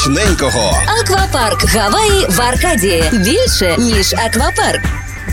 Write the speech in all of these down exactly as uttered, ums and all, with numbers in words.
смачненького. Аквапарк Гаваї в Аркадії. Більше, ніж аквапарк.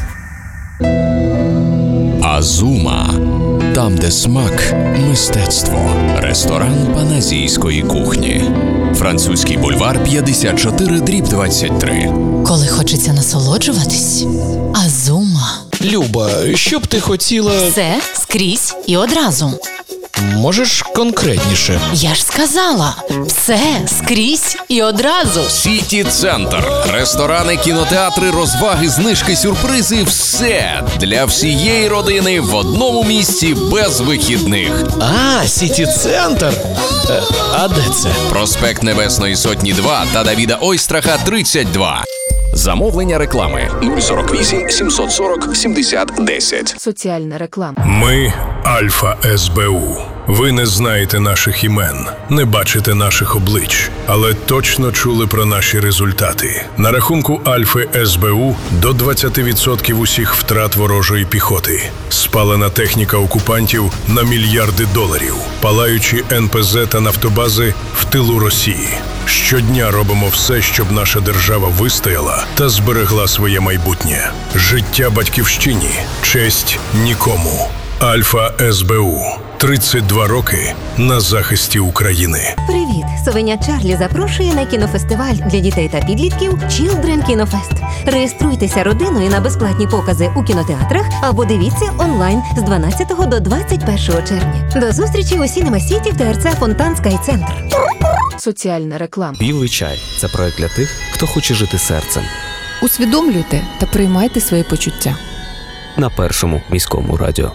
Азума. Там, де смак – мистецтво. Ресторан паназійської кухні. Французький бульвар п'ятдесят чотири дріб двадцять три. Коли хочеться насолоджуватись – Азума. Люба, що б ти хотіла… Все, скрізь і одразу. Можеш конкретніше? Я ж сказала. Все, скрізь і одразу. Сіті-центр. Ресторани, кінотеатри, розваги, знижки, сюрпризи – все для всієї родини в одному місці без вихідних. А, Сіті-центр? Е, а де це? Проспект Небесної Сотні два та Давіда Ойстраха тридцять два. Замовлення реклами нуль сорок вісім сімсот сорок сімдесят десять. Соціальна реклама. Ми – Альфа ес бе у. Ви не знаєте наших імен, не бачите наших облич, але точно чули про наші результати. На рахунку Альфи ес бе у до двадцять відсотків усіх втрат ворожої піхоти. Спалена техніка окупантів на мільярди доларів. Палаючі ен пе зет та нафтобази в тилу Росії. Щодня робимо все, щоб наша держава вистояла та зберегла своє майбутнє. Життя батьківщині, честь нікому. Альфа ес бе у. тридцять два роки на захисті України. Привіт! Совеня Чарлі запрошує на кінофестиваль для дітей та підлітків Children Кінофест. Реєструйтеся родиною на безплатні покази у кінотеатрах або дивіться онлайн з дванадцятого до двадцять першого червня. До зустрічі у Сінема Сіті в ТРЦ Фонтан Скайцентр. Соціальна реклама. Білий чай – це проект для тих, хто хоче жити серцем. Усвідомлюйте та приймайте свої почуття. На Першому міському радіо.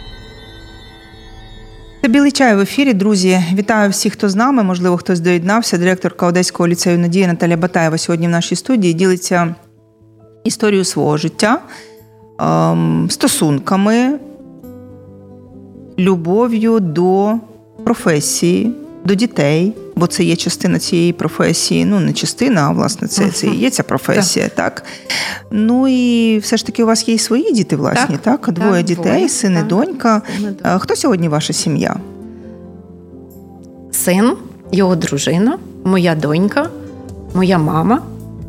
Це «Білий чай» в ефірі, друзі. Вітаю всіх, хто з нами, можливо, хтось доєднався. Директорка Одеського ліцею «Надія» Наталя Батаєва сьогодні в нашій студії ділиться історією свого життя, стосунками, любов'ю до професії, до дітей, бо це є частина цієї професії. Ну, не частина, а, власне, це, це і є ця професія, так. так. Ну, і все ж таки у вас є і свої діти, власні, так? так? Двоє так, дітей, двоє, син і донька. Син, Хто сьогодні ваша сім'я? Син, його дружина, моя донька, моя мама,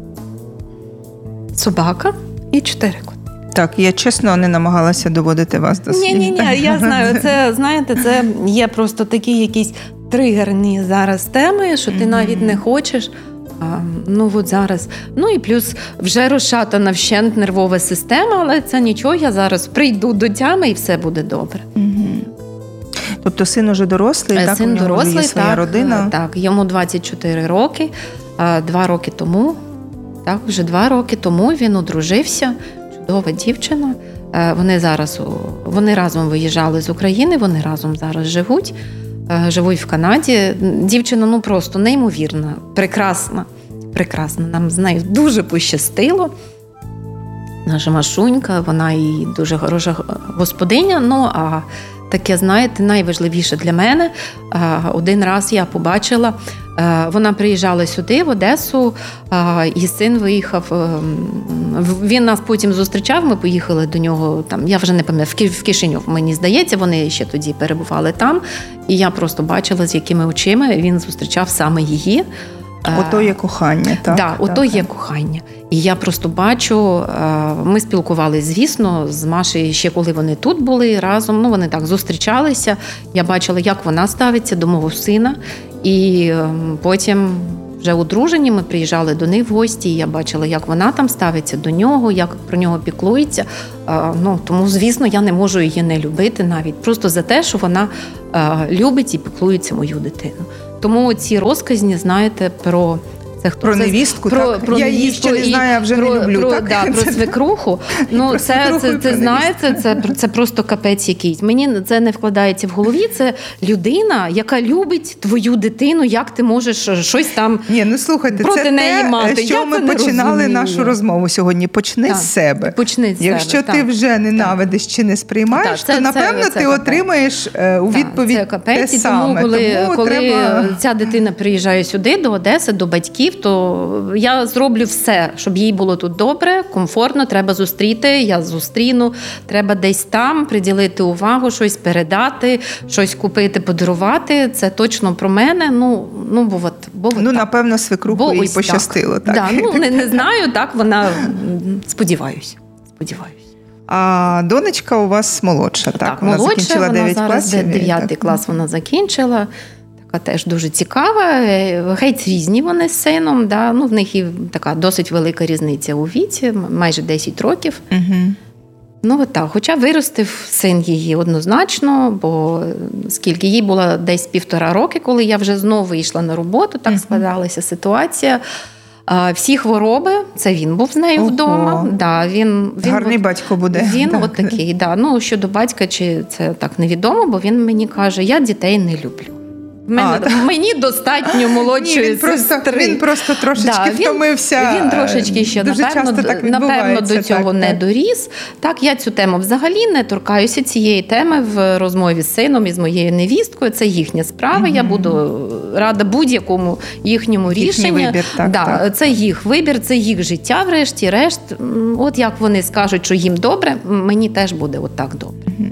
собака і чотири коти. Так, я чесно не намагалася доводити вас до слів. Ні-ні-ні, я знаю, це, знаєте, це є просто такі якісь тригерні зараз теми, що ти навіть не хочеш. А, ну, от зараз. Ну, і плюс вже розшатана вщент нервова система, але це нічого, я зараз прийду до тями і все буде добре. Угу. Тобто син уже дорослий, син так? У нього дорослий, є своя так, родина? Так, йому двадцять чотири роки, два роки тому, так, вже два роки тому він одружився. Чудова дівчина. Вони зараз, вони разом виїжджали з України, вони разом зараз живуть, живуть в Канаді. Дівчина, ну, просто неймовірна, прекрасна, прекрасна. Нам з нею дуже пощастило. Наша Машунька, вона і дуже хороша господиня, ну, а таке, знаєте, найважливіше для мене. Один раз я побачила, вона приїжджала сюди, в Одесу, і син виїхав. Він нас потім зустрічав, ми поїхали до нього, там, я вже не пам'ятаю, в Кишиньов, мені здається, вони ще тоді перебували там. І я просто бачила, з якими очима він зустрічав саме її. Ото є кохання, так? Так, ото так. є кохання. І я просто бачу, ми спілкувалися, звісно, з Машею ще коли вони тут були разом, ну вони так зустрічалися. Я бачила, як вона ставиться до мого сина. І потім вже одружені, ми приїжджали до них в гості, і я бачила, як вона там ставиться до нього, як про нього піклується. Ну, тому, звісно, я не можу її не любити навіть просто за те, що вона любить і піклується мою дитину. Тому ці розказні, знаєте, про... Це хто? Про невістку, про, так? Про я її ще не знаю, я вже про, не люблю, про, так? Да, про свекруху. Ну, про це, свекруху це, це, знаєте, це, це просто капець якийсь. Мені це не вкладається в голові. Це людина, яка любить твою дитину, як ти можеш щось там Ні, ну, слухайте, проти це неї те, мати. що я ми починали розумію. нашу розмову сьогодні. Почни так, з себе. Почни з Якщо себе, ти так. вже ненавидиш чи не сприймаєш, так, це, то, напевно, це, це ти капець. Отримаєш у відповідь так, це те капець. саме. Тому, коли, Тому коли треба... ця дитина приїжджає сюди, до Одеси, до батьків, батьків, то я зроблю все, щоб їй було тут добре, комфортно, треба зустріти, я зустріну, треба десь там приділити увагу, щось передати, щось купити, подарувати. Це точно про мене. Ну, ну бо от, бо от Ну, так. напевно, свекруху їй пощастило. Так. Так. Да, ну, не, не знаю, так вона, сподіваюся, сподіваюся. А донечка у вас молодша, так? Так, вона молодша, закінчила вона дев'ять зараз класів. дев'ятий клас вона закінчила. Така теж дуже цікава. Геть різні вони з сином. Да? Ну, в них і така досить велика різниця у віці, майже десять років. Угу. Ну, от так. Хоча виростив син її однозначно, бо скільки їй було десь півтора роки, коли я вже знову вийшла на роботу, так угу. складалася ситуація. Всі хвороби, це він був з нею Ого. вдома. Да, він, він Гарний от, батько буде. Він так. от такий. Да. Ну, щодо батька, чи це так невідомо, бо він мені каже, я дітей не люблю. Мене, а, мені достатньо молодшої Ні, він сестри. Просто, він просто трошечки да, він, втомився. Він трошечки ще, дуже напевно, так напевно до цього так, не так. доріс. Так, я цю тему взагалі не торкаюся цієї теми в розмові з сином і з моєю невісткою. Це їхня справа. Mm-hmm. Я буду рада будь-якому їхньому Їхній рішенню. Вибір, так, да, так. Це їх вибір, це їх життя, врешті-решт. От як вони скажуть, що їм добре, мені теж буде от так добре. Mm-hmm.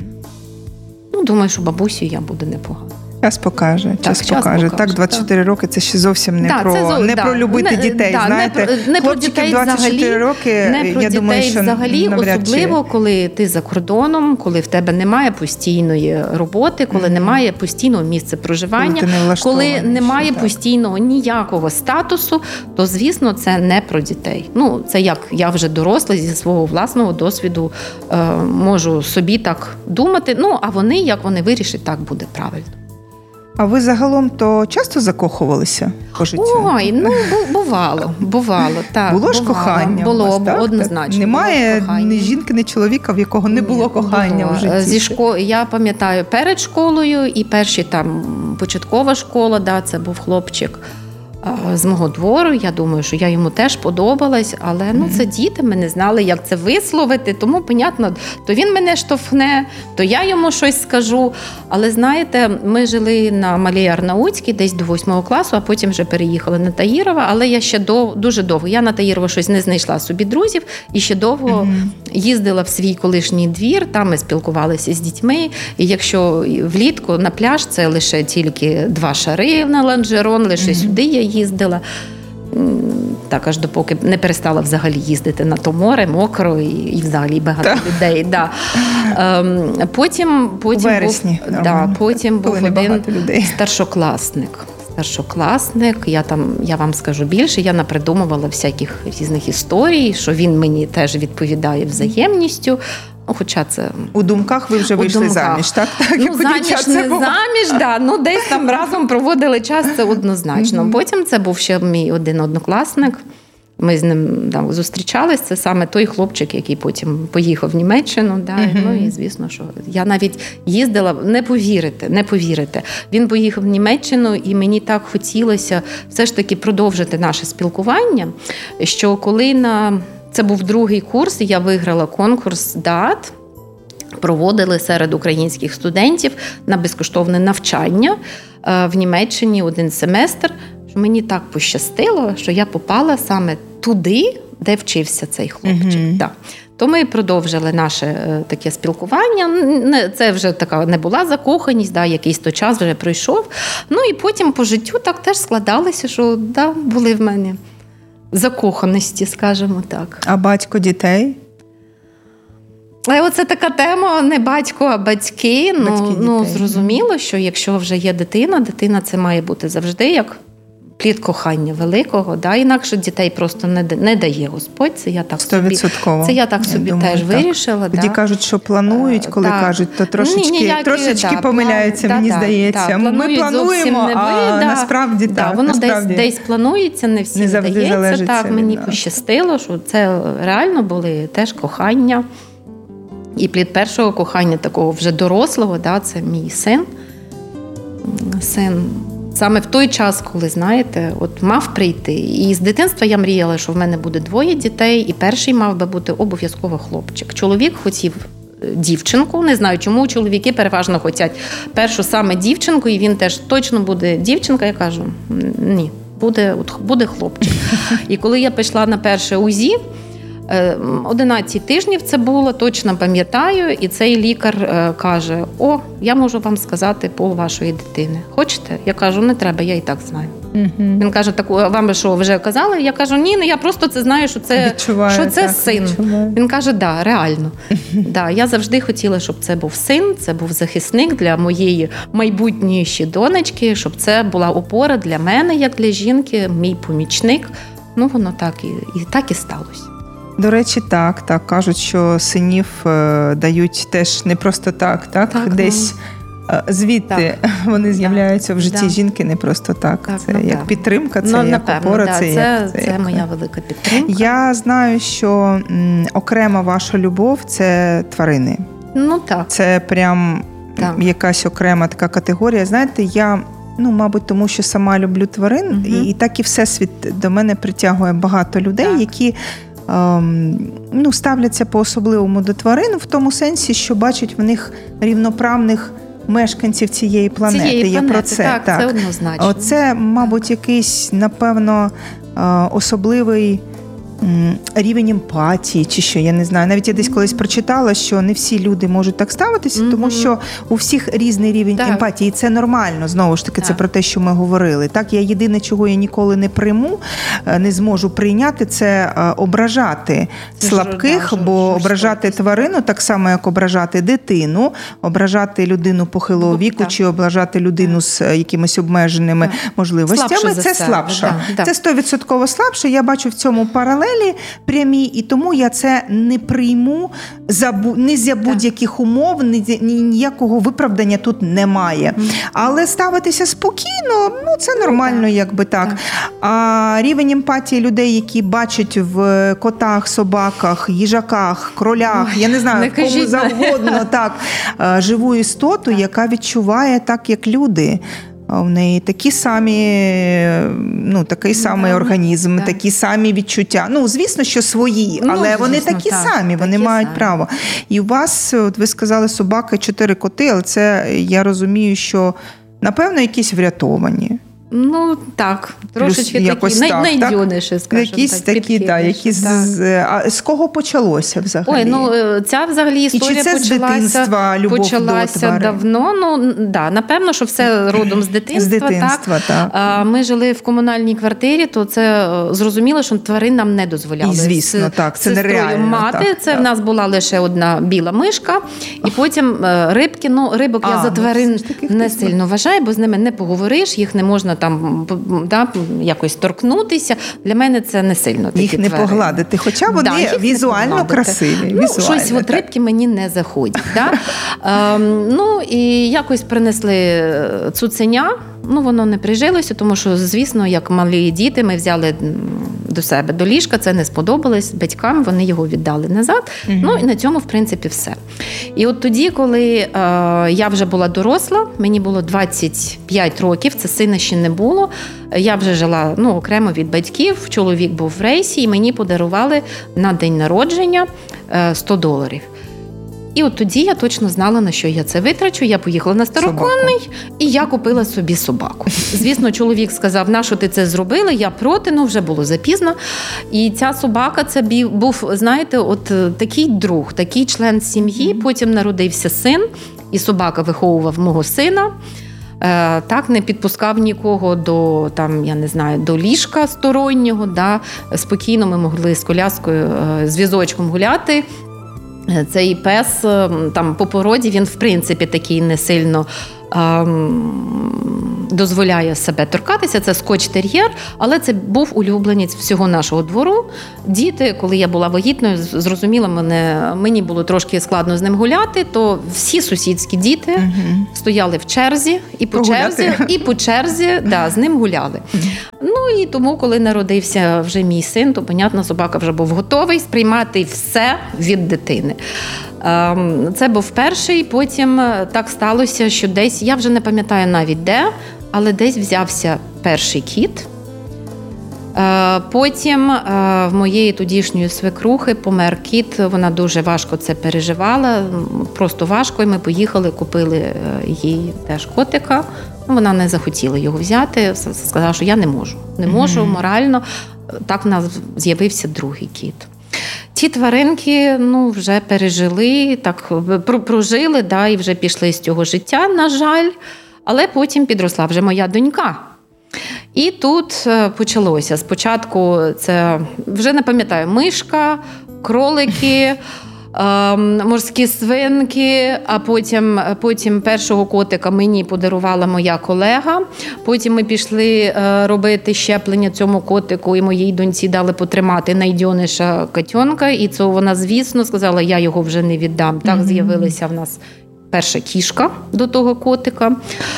Ну, думаю, що бабусю я буду непогано. Час покаже, так, час, час покаже. покаже. Так, двадцять чотири так. роки – це ще зовсім не, да, про, зо... не да. про любити не, дітей, да, знаєте. Не про, не про дітей двадцять чотири взагалі, роки, не про я дітей думаю, що взагалі, навряд особливо, чи... коли ти за кордоном, коли в тебе немає постійної роботи, коли mm-hmm. немає постійного місця проживання, коли, коли немає ще, постійного ніякого статусу, то, звісно, це не про дітей. Ну, це як я вже доросла, зі свого власного досвіду е, можу собі так думати. Ну, а вони, як вони вирішать, так буде правильно. А ви загалом то часто закохувалися по життю? Ой, ну бувало, бувало. Так, було ж бувало. кохання? Було, у вас, так? однозначно. Немає було ні жінки, ні чоловіка, в якого не було Ні, кохання було. в житті? Зі школ... Я пам'ятаю, перед школою і перші там початкова школа, да, це був хлопчик з мого двору. Я думаю, що я йому теж подобалась, але ну, це діти, ми не знали, як це висловити, тому, понятно, то він мене штовхне, то я йому щось скажу. Але, знаєте, ми жили на Малій Арнаутській десь до восьмого класу, а потім вже переїхали на Таїрова, але я ще дов... дуже довго, я на Таїрова щось не знайшла собі друзів, і ще довго mm-hmm. їздила в свій колишній двір, там ми спілкувалися з дітьми, і якщо влітку на пляж це лише тільки два шари на лонжерон, лише mm-hmm. сюди я їздила. Так, аж допоки не перестала взагалі їздити на то море, мокро і, і взагалі багато так. людей. Да. Ем, потім, потім, У вересні, був, да, потім був один людей. старшокласник. Старшокласник, я там, я вам скажу більше, я напридумувала всяких різних історій, що він мені теж відповідає взаємністю. Хоча це... У думках ви вже вийшли думках. заміж, так? так Ну, заміж, не заміж, да, ну десь там разом проводили час, це однозначно. Mm-hmm. Потім це був ще мій один однокласник, ми з ним да, зустрічались, це саме той хлопчик, який потім поїхав в Німеччину, да, mm-hmm. ну і звісно, що я навіть їздила, не повірите, не повірите. Він поїхав в Німеччину, і мені так хотілося все ж таки продовжити наше спілкування, що коли на... Це був другий курс, і я виграла конкурс ДААТ. Проводили серед українських студентів на безкоштовне навчання в Німеччині один семестр. Мені так пощастило, що я попала саме туди, де вчився цей хлопчик. Mm-hmm. Да. То ми продовжили наше таке спілкування. Це вже така не була закоханість, да, якийсь то час вже пройшов. Ну і потім по життю так теж складалося, що да, були в мене закоханості, скажімо так. А батько дітей? Але оце така тема, не батько, а батьки. батьки ну, ну, зрозуміло, що якщо вже є дитина, дитина це має бути завжди як плід кохання великого, да? Інакше дітей просто не, не дає Господь. Це я так собі, це я так собі я думаю, теж так. вирішила. Тоді да? кажуть, що планують, коли так. кажуть, то трошечки, Ніякі, трошечки да, помиляються, план, мені да, здається. Да, Ми плануємо, не а ви, насправді да, так. Воно насправді десь, десь планується, не всім не вдається. Так, мені нас. пощастило, що це реально були теж кохання. І плід першого кохання, такого вже дорослого, да, це мій син. Син саме в той час, коли, знаєте, от мав прийти. І з дитинства я мріяла, що в мене буде двоє дітей, і перший мав би бути обов'язково хлопчик. Чоловік хотів дівчинку, не знаю, чому чоловіки переважно хочуть першу саме дівчинку, і він теж точно буде дівчинка. Я кажу, ні, буде, от, буде хлопчик. І коли я пішла на перше УЗІ, одинадцять тижнів це було, точно пам'ятаю, і цей лікар каже: о, я можу вам сказати пол вашої дитини. Хочете? Я кажу, не треба, я і так знаю. Uh-huh. Він каже, так вам що, вже казали? Я кажу, ні, я просто це знаю, що це, що це так, син. Відчуваю. Він каже, да, реально. Uh-huh. Да, я завжди хотіла, щоб це був син, це був захисник для моєї майбутньої ще донечки, щоб це була опора для мене, як для жінки, мій помічник. Ну, воно так і, і так і сталося. До речі, так, так, кажуть, що синів е, дають теж не просто так, так, так десь е, звідти так. Вони з'являються так. в житті да. жінки не просто так. так це напевно. Як підтримка, це ну, як напевно, опора, да. це, це, як, це, це як... моя велика підтримка. Я знаю, що м, окрема ваша любов – це тварини. Ну так. Це прям так. якась окрема така категорія. Знаєте, я... Ну, мабуть, тому що сама люблю тварин, угу. і так і всесвіт до мене притягує багато людей, так. які ем, ну, ставляться по-особливому до тварин, в тому сенсі, що бачать в них рівноправних мешканців цієї планети. Цієї Я планети, про це. Так, так, це однозначно. Оце, мабуть, якийсь, напевно, особливий рівень емпатії, чи що, я не знаю. Навіть я десь колись прочитала, що не всі люди можуть так ставитися, mm-hmm. тому що у всіх різний рівень так. емпатії. І це нормально, знову ж таки, так. це про те, що ми говорили. Так, я єдине, чого я ніколи не прийму, не зможу прийняти, це ображати це слабких, ж, бо ж, ображати ж, тварину, так само, як ображати дитину, ображати людину похилого віку, так. чи ображати людину так. з якимись обмеженими так. можливостями, це слабше. Так. Це сто відсотків слабше. Я бачу в цьому паралель прямі, і тому я це не прийму за ні за будь-яких умов, ні, ніякого виправдання тут немає. Mm. Але ставитися спокійно, ну це нормально, mm. якби так. Mm. А рівень емпатії людей, які бачать в котах, собаках, їжаках, кролях, Ой, я не знаю, не кому завгодно, так, живу істоту, яка відчуває так, як люди. У неї такі самі, ну, такий самий організм, так. такі самі відчуття. Ну, звісно, що свої, але ну, вони звісно, такі так, самі, вони такі мають самі. Право. І у вас, от ви сказали, собака, чотири коти, але це, я розумію, що, напевно, якісь врятовані. Ну, так, трошечки такі, най- найдюніші, скажімо якісь так. Такі, так, які з, а з кого почалося взагалі? Ой, ну, ця взагалі історія І чи це почалася, з дитинства, любов почалася до тварин? давно. Ну, да, напевно, що все родом з дитинства. З дитинства, так. так. Ми жили в комунальній квартирі, то це зрозуміло, що тварин нам не дозволяли. І, звісно, з, так, це нереально. Мати, так, це так. в нас була лише одна біла мишка, і потім рибки, ну, рибок а, я за тварин ну, не сильно вважаю, бо з ними не поговориш, їх не можна там... Да, якось торкнутися. Для мене це не сильно такі їх не тварини. Погладити, хоча вони да, візуально красиві. Ну, візуально, щось от рибки мені не заходять. Да? ем, ну, і якось принесли цуценя, ну, воно не прижилося, тому що, звісно, як малі діти, ми взяли до себе до ліжка, це не сподобалось батькам, вони його віддали назад. Угу. Ну, і на цьому, в принципі, все. І от тоді, коли е, я вже була доросла, мені було двадцять п'ять років, це сина ще не було, я вже жила, ну, окремо від батьків, чоловік був в рейсі, і мені подарували на день народження е, сто доларів. І от тоді я точно знала, на що я це витрачу. Я поїхала на Староконний, собаку. І я купила собі собаку. Звісно, чоловік сказав, на що ти це зробила? Я проти, ну вже було запізно. І ця собака, це був, знаєте, от такий друг, такий член сім'ї. Потім народився син, і собака виховував мого сина. Так, не підпускав нікого до, там, я не знаю, до ліжка стороннього. Да. Спокійно ми могли з коляскою, з візочком гуляти. Цей пес там по породі, він в принципі такий не сильно ем, дозволяє себе торкатися. Це скотч-тер'єр, але це був улюбленець всього нашого двору. Діти, коли я була вагітною, зрозуміло, мене, мені було трошки складно з ним гуляти, то всі сусідські діти угу. стояли в черзі і по Погуляти. черзі, і по черзі да, з ним гуляли. Угу. Ну і тому, коли народився вже мій син, то, понятно, собака вже був готовий сприймати все від дитини. Це був перший, потім так сталося, що десь, я вже не пам'ятаю навіть де, але десь взявся перший кіт. Потім в моєї тодішньої свекрухи помер кіт, вона дуже важко це переживала, просто важко, і ми поїхали, купили їй теж котика. Вона не захотіла його взяти, сказала, що я не можу, не можу mm-hmm. морально. Так в нас з'явився другий кіт. Ті тваринки, ну, вже пережили, так, прожили, да, і вже пішли з цього життя, на жаль, але потім підросла вже моя донька. І тут почалося. Спочатку це, вже не пам'ятаю, мишка, кролики, морські свинки, а потім, потім першого котика мені подарувала моя колега. Потім ми пішли робити щеплення цьому котику, і моїй доньці дали потримати найдьониша котенка. І це вона, звісно, сказала, я його вже не віддам. Так mm-hmm. з'явилася в нас перша кішка до того котика.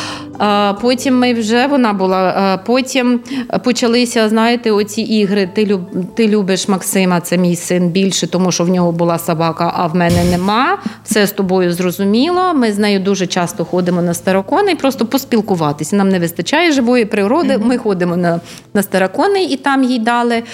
Потім ми вже, вона була, потім почалися, знаєте, оці ігри, ти, люб, ти любиш Максима, це мій син, більше, тому що в нього була собака, а в мене нема, все з тобою зрозуміло, ми з нею дуже часто ходимо на Старокони, просто поспілкуватися, нам не вистачає живої природи, mm-hmm. ми ходимо на, на Старокони і там їй дали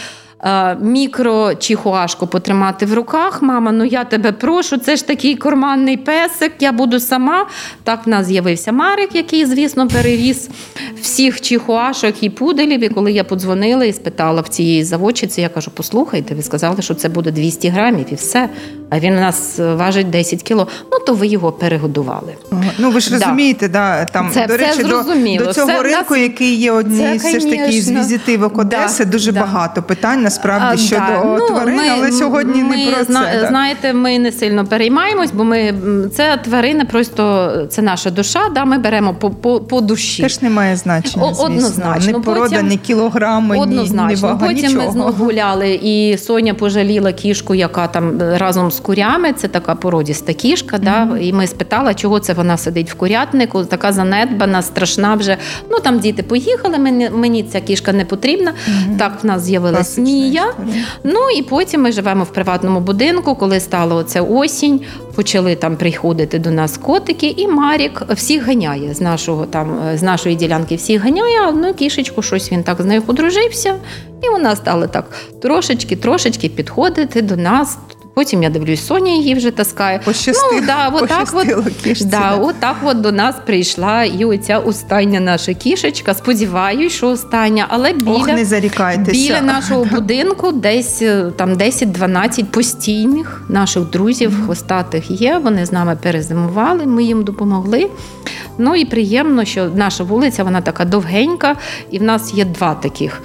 мікро чихуашку потримати в руках. Мама, ну я тебе прошу, це ж такий карманний песик, я буду сама. Так в нас з'явився Марик, який, звісно, переріс всіх чихуашок і пуделів. І коли я подзвонила і спитала в цієї заводчиці, я кажу, послухайте, ви сказали, що це буде двісті грамів і все. А він у нас важить десять кіло. Ну, то ви його перегодували. Ну, ви ж розумієте, да, там, це до речі, до, до цього це ринку, нас... який є однією все ж таки з візитивок Одеси, да, дуже да. багато питань, насправді, а, щодо да. тварин, ну, але сьогодні ми, не про це. Зна, да. Знаєте, ми не сильно переймаємось, бо ми, це тварини, просто це наша душа, да, ми беремо по, по, по душі. Теж немає значення, О, однозначно. Ні порода, потім, ні кілограми, однозначно. ні вага, потім нічого. Ми знову гуляли, і Соня пожаліла кішку, яка там разом з курями, це така породіста кішка, mm-hmm. да, і ми спитала, чого це вона сидить в курятнику, така занедбана, страшна вже. Ну, там діти поїхали, мені, мені ця кішка не потрібна. Mm-hmm. Так в нас з'явилась Нія. Ну, і потім ми живемо в приватному будинку, коли стало оце осінь, почали там приходити до нас котики, і Марік всіх ганяє з нашого там, з нашої ділянки, всіх ганяє, а одну кішечку, щось він так з нею подружився, і вона стала так трошечки-трошечки підходити до нас. Потім я дивлюсь, Соня її вже таскає. Пощастило, ну, да, от пощастило так кішці. Да, да. от так от до нас прийшла і оця остання наша кішечка. Сподіваюсь, що остання, але біля, Ох, не зарікайтеся. біля нашого будинку десь там десять-дванадцять постійних наших друзів mm-hmm. хвостатих є. Вони з нами перезимували, ми їм допомогли. Ну і приємно, що наша вулиця, вона така довгенька, і в нас є два таких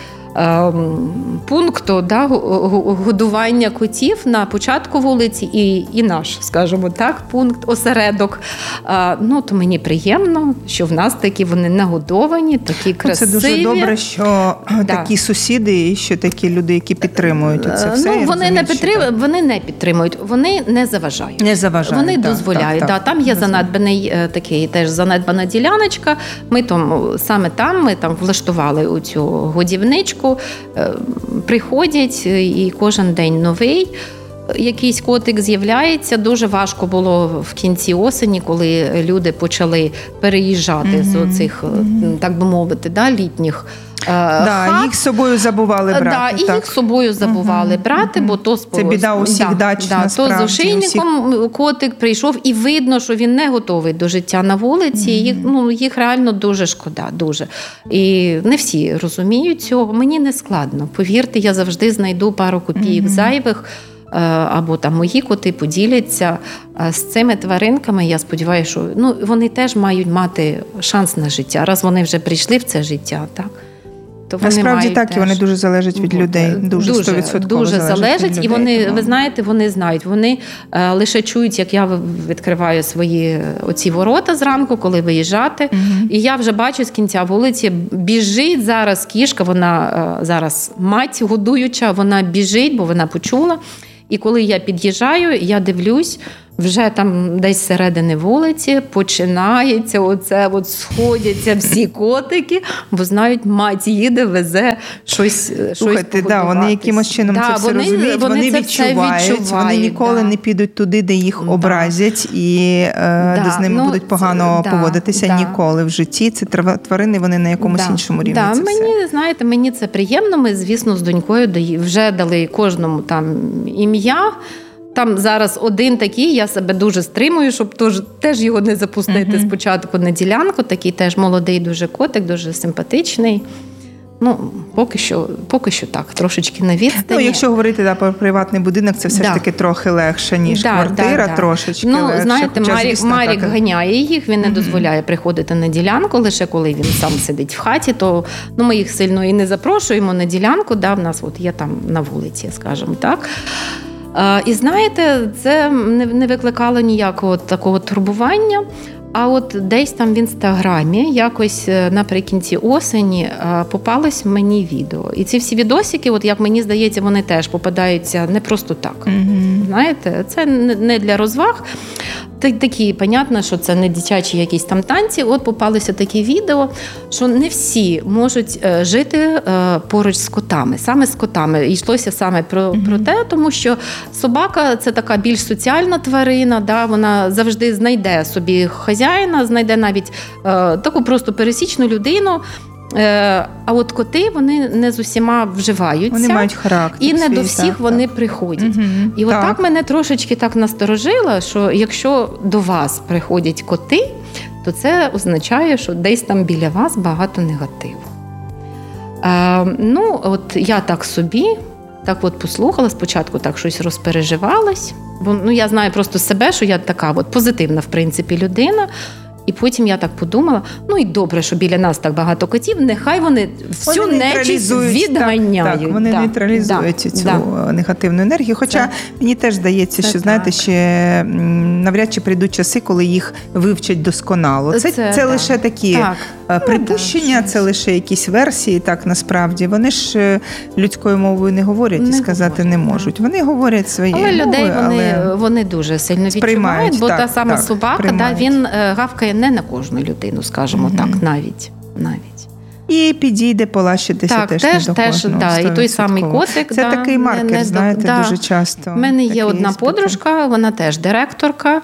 пункту, да, годування котів на початку вулиці і, і наш, скажімо так, пункт, осередок. А, ну, то мені приємно, що в нас такі вони нагодовані, такі красиві. Це дуже добре, що да. такі сусіди і що такі люди, які підтримують це все. Ну, вони, не підтрим... вони не підтримують, вони не заважають. Не заважають. Вони так, дозволяють. Так, да, так, там є так. занедбаний такий, теж занедбана діляночка. Ми там, саме там, ми там влаштували оцю годівничку. Приходять, і кожен день новий. Якийсь котик з'являється. Дуже важко було в кінці осені, коли люди почали переїжджати mm-hmm. з оцих, mm-hmm. так би мовити, да, літніх да, хат. Їх з собою забували брати. Да, і так. їх з собою забували uh-huh. брати, бо то це біда усіх да, дач, да, насправді. То з ошейником усіх... котик прийшов, і видно, що він не готовий до життя на вулиці. Uh-huh. Їх, ну, їх реально дуже шкода, дуже. І не всі розуміють цього. Мені не складно. Повірте, я завжди знайду пару копійок uh-huh. зайвих, або там мої коти поділяться з цими тваринками. Я сподіваюся, що ну, вони теж мають мати шанс на життя, раз вони вже прийшли в це життя, так? Насправді так, теж... і вони дуже залежать від людей. Дуже, дуже, дуже залежать, залежать від людей, і вони, тому... ви знаєте, вони знають. Вони е, лише чують, як я відкриваю свої оці ворота зранку, коли виїжджати. Угу. І я вже бачу з кінця вулиці, біжить зараз кішка, вона е, зараз мать годуюча, вона біжить, бо вона почула. І коли я під'їжджаю, я дивлюсь, вже там десь середини вулиці починається оце, от сходяться всі котики, бо знають, мать їде, везе щось, Слухайте, щось да, вони якимось чином да, це все вони, розуміють, вони, вони це відчувають, відчувають, вони ніколи да. не підуть туди, де їх Да. образять, і е, Да, де з ними ну, будуть погано це, поводитися да, ніколи в житті. Це тварини, вони на якомусь да, іншому рівні. Да, це мені, все. знаєте, мені це приємно. Ми, звісно, з донькою вже дали кожному там ім'я. Там зараз один такий, я себе дуже стримую, щоб теж, теж його не запустити uh-huh. спочатку на ділянку. Такий теж молодий дуже котик, дуже симпатичний. Ну, поки що, поки що так, трошечки на відстані. Ну, якщо говорити да, про приватний будинок, це все да. ж таки трохи легше, ніж да, квартира, да, да. трошечки ну, легше. знаєте, Хоча, Марік, звісно, Марік так... ганяє їх, він не mm-hmm. дозволяє приходити на ділянку, лише коли він сам сидить в хаті, то ну, ми їх сильно і не запрошуємо на ділянку, да, в нас от є там на вулиці, скажімо так. І знаєте, це не викликало ніякого такого турбування. А от десь там в Інстаграмі якось наприкінці осені попалось мені відео. І ці всі відосики, от як мені здається, вони теж попадаються не просто так. Mm-hmm. Знаєте, це не для розваг. Такі, понятно, що це не дитячі якісь там танці. От попалися такі відео, що не всі можуть жити поруч з котами, саме з котами. І йшлося саме про, mm-hmm. про те, тому що собака – це така більш соціальна тварина, да, вона завжди знайде собі хазяїна, знайде навіть е, таку просто пересічну людину. А от коти, вони не з усіма вживаються. Вони мають характер. І не свій, до всіх так, вони так. приходять. Угу, і так. отак мене трошечки так насторожило, що якщо до вас приходять коти, то це означає, що десь там біля вас багато негативу. А, ну, от я так собі, так от послухала, спочатку так щось розпереживалась, бо ну, я знаю просто себе, що я така от позитивна, в принципі, людина. І потім я так подумала, ну і добре, що біля нас так багато котів, нехай вони всю вони нечисть відганяють. Так, так, вони да, нейтралізують да, цю да. негативну енергію. Хоча це, мені теж здається, що, знаєте, так. ще навряд чи прийдуть часи, коли їх вивчать досконало. Це, це, це лише такі так. припущення, ну, це лише якісь версії, так, насправді. Вони ж людською мовою не говорять не і сказати говорять, не можуть. Так. Вони говорять своєю мовою. Але людей вони, але вони дуже сильно відчувають, бо так, та сама так, собака, да, він гавкає не на кожну людину, скажімо mm-hmm. так, навіть. навіть. І підійде полащитися так, теж, теж не до теж, кожного. Да, і той самий котик. Це да, такий маркер, не, не, знаєте, да. дуже часто. У мене є одна іспити. подружка, вона теж директорка.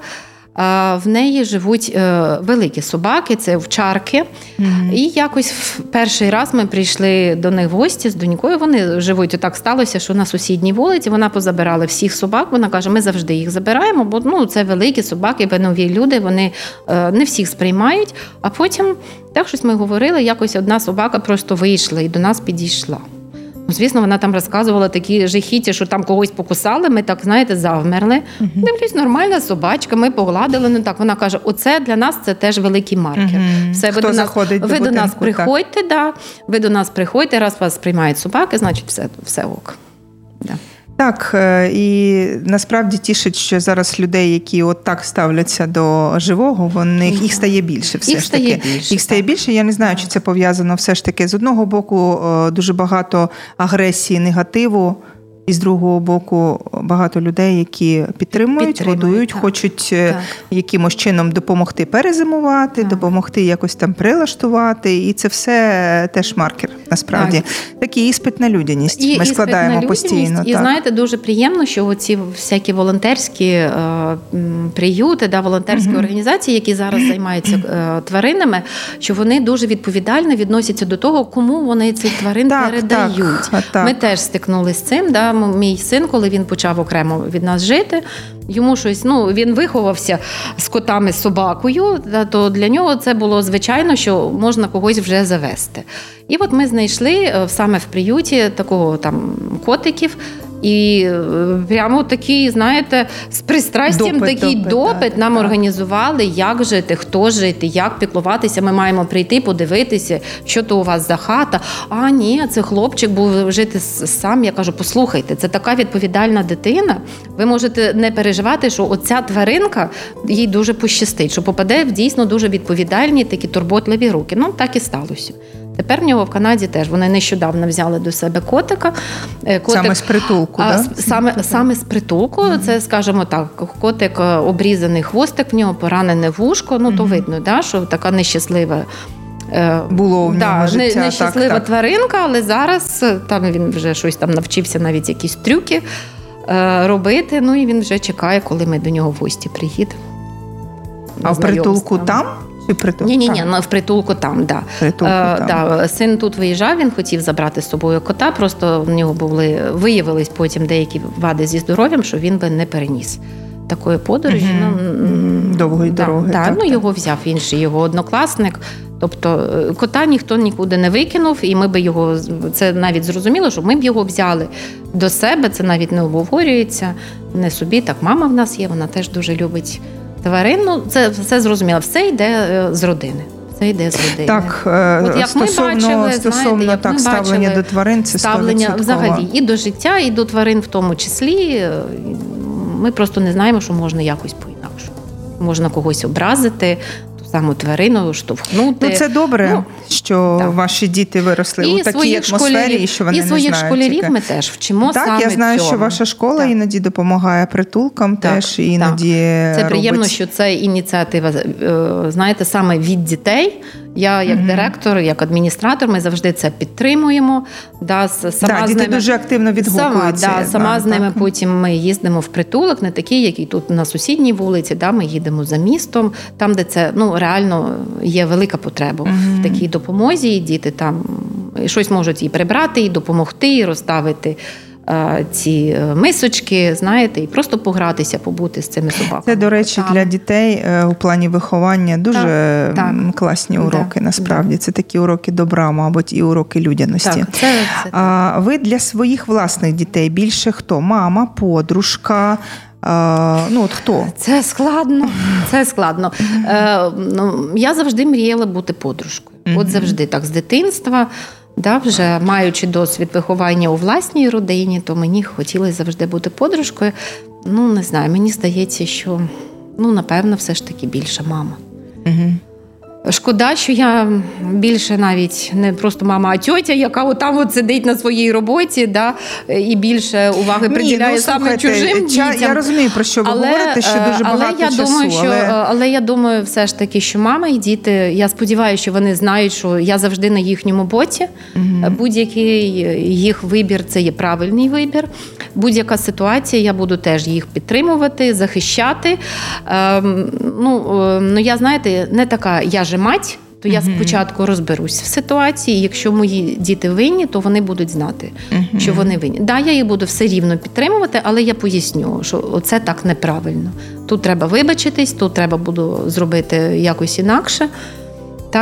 В неї живуть великі собаки, це овчарки. Mm-hmm. І якось в перший раз ми прийшли до них в гості з донькою. Вони живуть, отак сталося, що на сусідній вулиці вона позабирала всіх собак. Вона каже, ми завжди їх забираємо, бо ну, це великі собаки, бо нові люди, вони не всіх сприймають. А потім, так щось ми говорили, якось одна собака просто вийшла і до нас підійшла. Ну, звісно, вона там розказувала такі жахіття, що там когось покусали, ми так, знаєте, завмерли. Uh-huh. Дивлюсь, нормальна собачка, ми погладили. Ну так, вона каже, оце для нас це теж великий маркер. Uh-huh. Все, ви Хто до нас, заходить ви до до нас будинку, приходьте, да, ви до нас приходьте, раз вас приймають собаки, значить все, все ок. Да. Так, і насправді тішить, що зараз людей, які от так ставляться до живого, вони, їх стає більше все їх ж таки. Стає більше, їх стає так. більше. Я не знаю, чи це пов'язано все ж таки. З одного боку дуже багато агресії, негативу, і з другого боку багато людей, які підтримують, підтримують годують, так. хочуть так. якимось чином допомогти перезимувати, так. допомогти якось там прилаштувати. І це все теж маркер, насправді. Так. Такий іспит на людяність. І ми складаємо на постійно. І так. знаєте, дуже приємно, що оці всякі волонтерські е, приюти, да, волонтерські mm-hmm. організації, які зараз займаються е, тваринами, що вони дуже відповідально відносяться до того, кому вони цих тварин так, передають. Так, так. Ми теж стикнулися з цим. Да, мій син, коли він почав окремо від нас жити, йому щось, ну, він виховався з котами, з собакою, то для нього це було звичайно, що можна когось вже завести. І от ми знайшли саме в приюті такого там котиків, і прямо такий, знаєте, з пристрастям допит, такий допит, допит так, нам так. організували, як жити, хто жити, як піклуватися. Ми маємо прийти, подивитися, що то у вас за хата. А, ні, це хлопчик був жити сам. Я кажу, послухайте, це така відповідальна дитина. Ви можете не переживати, що оця тваринка, їй дуже пощастить, що попаде в дійсно дуже відповідальні, такі турботливі руки. Ну, так і сталося. Тепер в нього в Канаді теж. Вони нещодавно взяли до себе котика. Котик, саме з притулку, а, да? Саме, саме з притулку. Mm-hmm. Це, скажімо так, котик, обрізаний хвостик, в нього поранене вушко. Ну, mm-hmm. то видно, да, що така нещаслива було в нього да, життя. Нещаслива так, так. тваринка, але зараз там він вже щось там навчився, навіть якісь трюки е, робити. Ну і він вже чекає, коли ми до нього в гості приїдемо. А в притулку там? Чи притулку? Ні-ні-ні, в притулку там, да. Притулку е, там. Да. Син тут виїжджав, він хотів забрати з собою кота, просто в нього були, виявились потім деякі вади зі здоров'ям, що він би не переніс такої подорожі. Угу. Ну, довгої да, дороги. Да, так, ну, так. його взяв інший його однокласник. Тобто кота ніхто нікуди не викинув, і ми би його, це навіть зрозуміло, що ми б його взяли до себе, це навіть не обговорюється, не собі, так мама в нас є, вона теж дуже любить тварин. Ну, це все зрозуміло, все йде з родини. Це йде з родини. Так, от як стосовно, ми бачили, стосовно знаєте, як так, ми ставлення бачили, до тварин, це ставлення взагалі і до життя, і до тварин в тому числі. Ми просто не знаємо, що можна якось по-інакше. Можна когось образити, ту саму тварину, штовхнути. Ну, це добре, ну, що так. ваші діти виросли і у такій атмосфері, і що вони і не своїх знають. школярів яке. ми теж вчимо так, саме я знаю, цьому. що ваша школа так. іноді допомагає притулкам так, теж, і іноді так. Це приємно, робить... що це ініціатива, знаєте, саме від дітей. Я як mm-hmm. директор, як адміністратор, ми завжди це підтримуємо. Да, сама да, діти ними, дуже активно відгукуються. Сама, да, сама да, з ними так. потім ми їздимо в притулок, не такий, який тут на сусідній вулиці, да, ми їдемо за містом, там, де це ну, реально є велика потреба mm-hmm. в такій допомозі, і діти там щось можуть і прибрати, і допомогти, і розставити ці мисочки, знаєте, і просто погратися, побути з цими собаками. Це, до речі, там. Для дітей у плані виховання дуже так, класні так. уроки, да, насправді. Да. Це такі уроки добра, мабуть, і уроки людяності. Так, це, це а, ви для своїх власних дітей більше хто? Мама, подружка? А, ну, от хто? Це складно. Це складно. Е, ну, я завжди мріяла бути подружкою. Mm-hmm. От завжди так, з дитинства. Да, вже маючи досвід виховання у власній родині, то мені хотілося завжди бути подружкою. Ну, не знаю, мені здається, що, ну, напевно, все ж таки більше мама. Угу. Шкода, що я більше навіть не просто мама, а тьотя, яка отам от сидить на своїй роботі, да, і більше уваги приділяє ну, саме чужим дітям. Я розумію, про що ви але, говорите, що дуже але багато я часу. Думаю, що, але... але я думаю все ж таки, що мама і діти, я сподіваюся, що вони знають, що я завжди на їхньому боці. Угу. Будь-який їх вибір – це є правильний вибір. Будь-яка ситуація, я буду теж їх підтримувати, захищати. Ем, ну, ну, я, знаєте, не така, я же мать, то я спочатку розберусь в ситуації. Якщо мої діти винні, то вони будуть знати, uh-huh. що вони винні. Да, я їх буду все рівно підтримувати, але я поясню, що це так неправильно. Тут треба вибачитись, тут треба буду зробити якось інакше. Так,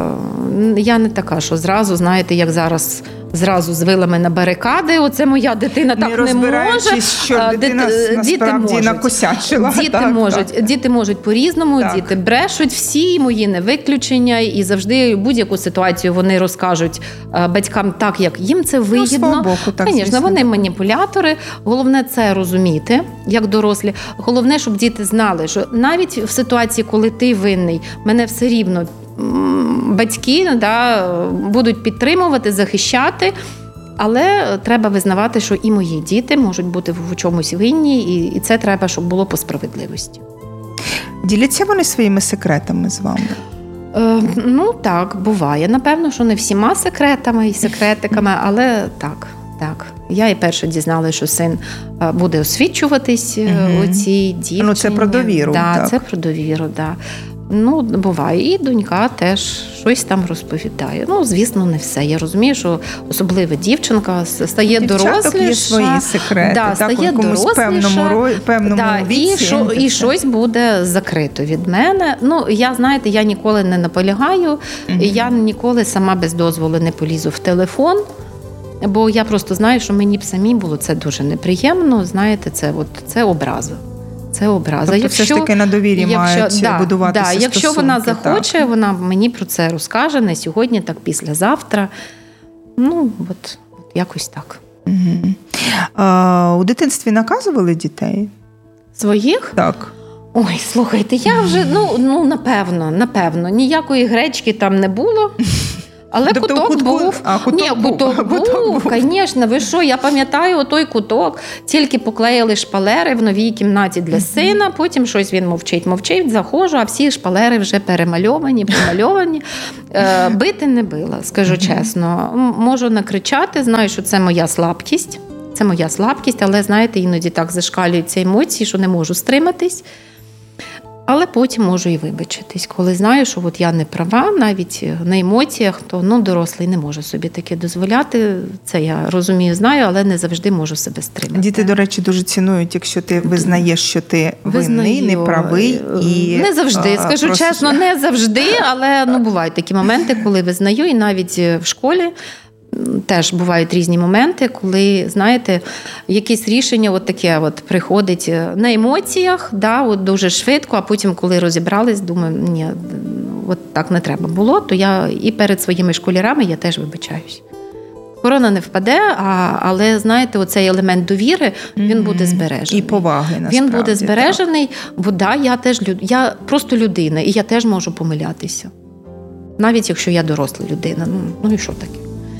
я не така, що зразу, знаєте, як зараз зразу з вилами на барикади, оце моя дитина так не, не може. Що дитина насправді накосячила. Діти, так, можуть, так. діти можуть по-різному, так. Діти брешуть, всі мої не виключення, і завжди будь-яку ситуацію вони розкажуть батькам так, як їм це вигідно. Ну, боку, так, звісно, вони маніпулятори. Головне це розуміти, як дорослі. Головне, щоб діти знали, що навіть в ситуації, коли ти винний, мене все рівно батьки да, будуть підтримувати, захищати, але треба визнавати, що і мої діти можуть бути в чомусь винні, і, і це треба, щоб було по справедливості. Діляться вони своїми секретами з вами? Е, ну так, буває. Напевно, що не всіма секретами і секретиками, але так. Так, я і перше дізналася, що син буде освічуватись угу. у цій дівчині. Ну, це про довіру. Да, так, це про довіру, так. Да. Ну, буває. І донька теж щось там розповідає. Ну, звісно, не все. Я розумію, що особливо дівчинка стає доросліша. Дівчаток є свої секрети. Да, так, стає доросліша. Певному, певному да, віці. І, шо, і щось буде закрито від мене. Ну, я, знаєте, я ніколи не наполягаю. Угу. Я ніколи сама без дозволу не полізу в телефон. Бо я просто знаю, що мені б самі було це дуже неприємно. Знаєте, це, от, це образа. Це образа. Тобто якщо, все ж таки на довірі якщо, мають да, будуватися да, стосунки. Якщо вона захоче, так. вона мені про це розкаже не сьогодні, так післязавтра. Ну, от, от якось так. Угу. А, у дитинстві наказували дітей? Своїх? Так. Ой, слухайте, я вже, ну, ну напевно, напевно, ніякої гречки там не було. Але тобто куток кутку... був. А, куток Ні, був. куток А, був, куток був. звісно. Ви що, я пам'ятаю той куток. Тільки поклеїли шпалери в новій кімнаті для сина, потім щось він мовчить, мовчить, заходжу, а всі шпалери вже перемальовані, помальовані. Е, бити не била, скажу чесно. Можу накричати, знаю, що це моя слабкість. Це моя слабкість, але, знаєте, іноді так зашкалюються емоції, що не можу стриматись. Але потім можу і вибачитись. Коли знаю, що от я не права, навіть на емоціях, то ну, дорослий не може собі таке дозволяти. Це я розумію, знаю, але не завжди можу себе стримати. Діти, до речі, дуже цінують, якщо ти визнаєш, що ти винний, Визнаю. неправий. І, не завжди, а, скажу просто... чесно, не завжди, але ну, бувають такі моменти, коли визнаю, і навіть в школі теж бувають різні моменти, коли, знаєте, якесь рішення от таке от приходить на емоціях, да, от дуже швидко, а потім, коли розібрались, думаю, ні, от так не треба було, то я і перед своїми школярами я теж вибачаюсь. Корона не впаде, а, але, знаєте, оцей елемент довіри, він mm-hmm. буде збережений. І поваги, насправді. Він буде збережений, так. Бо да, я теж люд... я просто людина, і я теж можу помилятися. Навіть якщо я доросла людина. Ну, ну і що таке?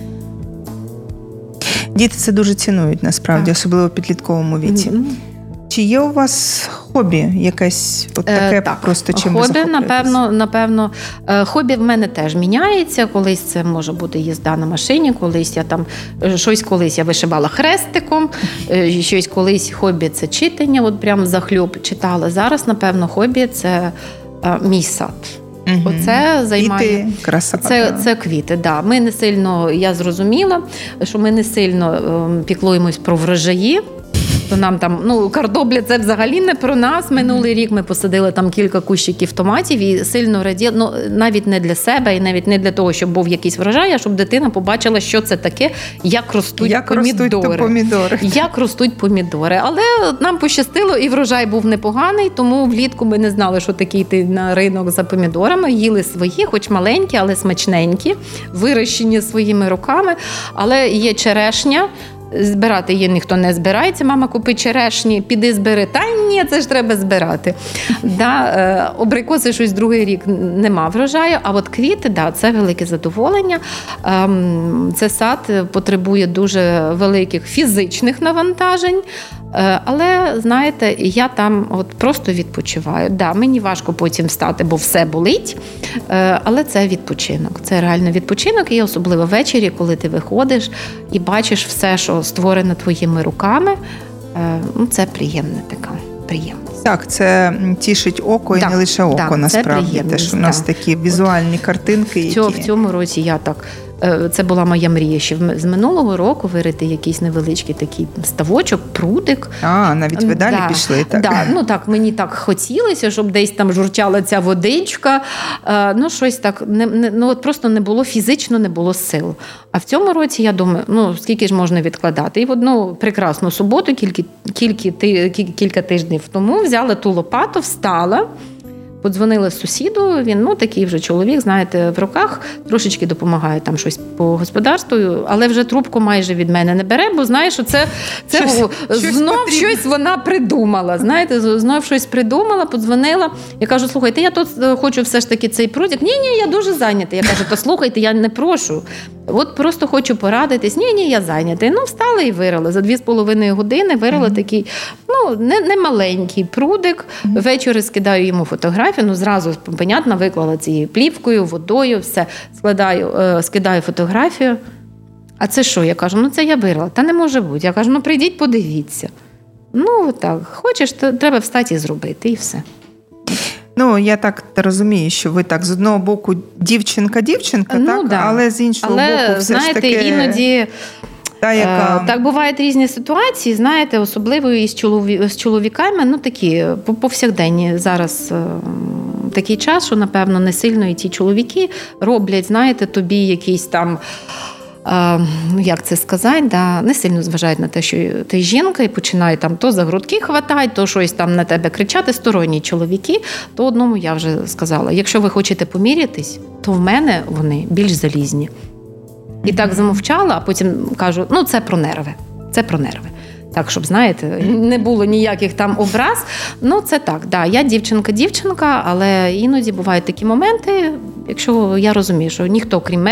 Діти це дуже цінують, насправді, так. Особливо в підлітковому віці. Mm-hmm. Чи є у вас хобі якесь от таке, е, так. Просто чим хобі, ви захоплюєтесь? напевно, напевно, хобі в мене теж міняється. Колись це може бути їзда на машині, колись я там, щось колись я вишивала хрестиком, щось колись хобі це читання, от прямо захльоп читала. Зараз, напевно, хобі це мій сад. Угу. Оце займає квіти, краса. Це, це квіти, да. Ми не сильно, я зрозуміла, що ми не сильно ем, піклуємось про врожаї. То нам там, ну, картопля це взагалі не про нас. Минулий рік ми посадили там кілька кущиків томатів і сильно раділи, ну, навіть не для себе і навіть не для того, щоб був якийсь врожай, а щоб дитина побачила, що це таке, як ростуть як помідори. Ростуть помідори. Як ростуть помідори. Але нам пощастило, і врожай був непоганий, тому влітку ми не знали, що таке йти на ринок за помідорами. Їли свої, хоч маленькі, але смачненькі, вирощені своїми руками. Але є черешня. Збирати її ніхто не збирається. Мама купить черешні, піди збери. Та ні, це ж треба збирати. Да, е, абрикоси щось другий рік нема врожаю, а от квіти, да, це велике задоволення. Е, це сад потребує дуже великих фізичних навантажень. Але, знаєте, я там от просто відпочиваю. Да, мені важко потім встати, бо все болить, але це відпочинок. Це реально відпочинок, і особливо ввечері, коли ти виходиш і бачиш все, що створено твоїми руками, це приємне така, приємність. Так, це тішить око і да, не лише око, да, насправді. Теж у нас да. такі візуальні от, картинки. Які... В цьому році я так... Це була моя мрія ще з минулого року вирити якийсь невеличкий такий ставочок, прудик. А, навіть ви далі да, пішли, так? Да, ну так, мені так хотілося, щоб десь там журчала ця водичка. Ну, щось так, не, не, ну от просто не було, фізично не було сил. А в цьому році, я думаю, ну, скільки ж можна відкладати? І в одну прекрасну суботу, кілька, кілька, кілька тижнів тому, взяла ту лопату, встала, подзвонила сусіду, він, ну, такий вже чоловік, знаєте, в руках, трошечки допомагає там щось по господарству, але вже трубку майже від мене не бере, бо знає, що це, це щось, знов щось, щось вона придумала, знаєте, знов щось придумала, подзвонила. Я кажу, слухайте, я тут хочу все ж таки цей прудик. Ні-ні, я дуже зайнята. Я кажу, то слухайте, я не прошу. От просто хочу порадитись. Ні-ні, я зайнята. Ну, встала і вирила. За дві з половиною години вирила mm-hmm. такий, ну, не, не маленький прудик. Mm-hmm. Ввечері скидаю йому фотографію, ну, зразу, понятно, виклала цією плівкою, водою, все. Складаю, е, скидаю фотографію. А це що? Я кажу, ну, це я вирила. Та не може бути. Я кажу, ну, прийдіть, подивіться. Ну, так, хочеш, то треба встати і зробити, і все. Ну, я так розумію, що ви так з одного боку дівчинка-дівчинка, ну, так? Да. Але з іншого але, боку все знаєте, ж таки... іноді... Та, яка... Так бувають різні ситуації, знаєте, особливо із чолові... з чоловіками, ну такі повсякденні зараз такий час, що, напевно, не сильно і ті чоловіки роблять, знаєте, тобі якийсь там, ну як це сказати, да, не сильно зважають на те, що ти жінка, і починають там то за грудки хватати, то щось там на тебе кричати, сторонні чоловіки, то одному я вже сказала, якщо ви хочете помірятись, то в мене вони більш залізні. І так замовчала, а потім кажу, ну це про нерви, це про нерви. Так, щоб, знаєте, не було ніяких там образ. Ну, це так, да, я дівчинка-дівчинка, але іноді бувають такі моменти, якщо я розумію, що ніхто, крім мене,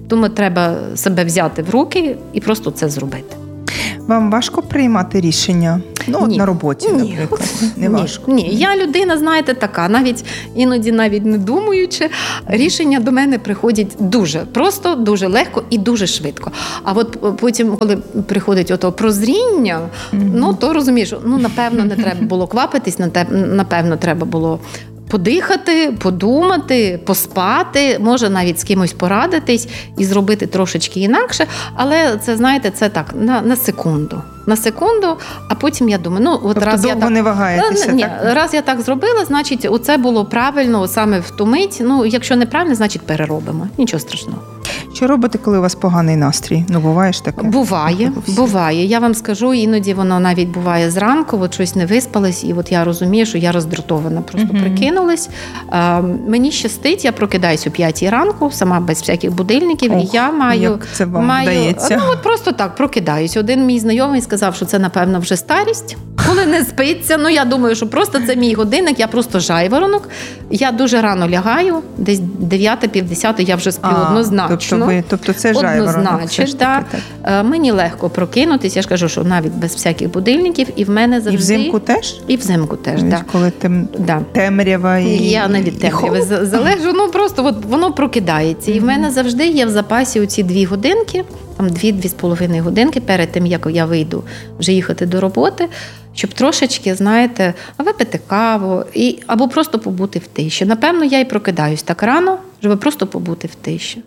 Тому треба себе взяти в руки і просто це зробити. Вам важко приймати рішення? Ну, от на роботі, Ні. наприклад. Не Ні. важко. Ні, я людина, знаєте, така, навіть іноді навіть не думаючи, рішення до мене приходять дуже просто, дуже легко і дуже швидко. А от потім, коли приходить ото прозріння, mm-hmm. ну, то розумієш, ну, напевно, не треба було квапитись, напевно, треба було подихати, подумати, поспати, може навіть з кимось порадитись і зробити трошечки інакше, але це, знаєте, це так, на, на секунду. На секунду, а потім я думаю, ну, от тобто раз довго я так... не вагаєтеся, Ні, так? раз я так зробила, значить, оце було правильно саме в ту мить. Ну, якщо неправильно, значить переробимо. Нічого страшного. Що робите, коли у вас поганий настрій? Ну, буває ж таке? Буває, буває. Я вам скажу, іноді воно навіть буває зранку, от щось не виспалось, і от я розумію, що я роздратована, просто mm-hmm. прикинулась. А, мені щастить, я прокидаюсь о п'ятій ранку, сама без всяких будильників, Ох, і я маю... як це вам маю, вдається? Ну, от просто так, прокидаюсь. Один мій знайомий сказав, що це, напевно, вже старість, коли не спиться. Ну, я думаю, що просто це мій годинник, я просто жайворонок. Я дуже рано лягаю, десь дев'ята, півдесята, я вже сплю а, однозначно. Тобто, ви, тобто це жайворонок. Однозначно, да. Мені легко прокинутись, я ж кажу, що навіть без всяких будильників, і в мене завжди... І взимку теж? І взимку теж, так. Да. Коли тем... да. темрява і... Я не від темряви залежу, ну просто от воно прокидається. І в мене завжди є в запасі оці дві годинки, там дві-дві з половиною годинки перед тим, як я вийду вже їхати до роботи, щоб трошечки, знаєте, випити каву і, або просто побути в тиші. Напевно, я і прокидаюсь так рано, щоб просто побути в тиші.